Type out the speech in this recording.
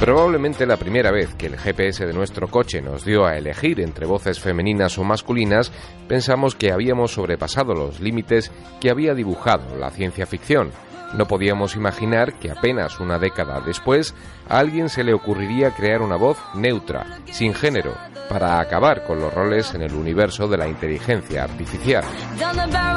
Probablemente la primera vez que el GPS de nuestro coche nos dio a elegir entre voces femeninas o masculinas, pensamos que habíamos sobrepasado los límites que había dibujado la ciencia ficción. No podíamos imaginar que apenas una década después a alguien se le ocurriría crear una voz neutra, sin género, para acabar con los roles en el universo de la inteligencia artificial.